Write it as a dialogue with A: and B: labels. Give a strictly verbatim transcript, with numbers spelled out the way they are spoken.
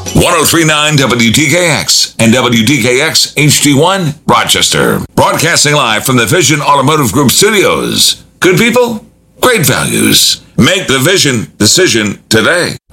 A: ten thirty-nine W D K X and W D K X H D one, Rochester. Broadcasting live from the Vision Automotive Group studios. Good people, great values. Make the Vision decision today.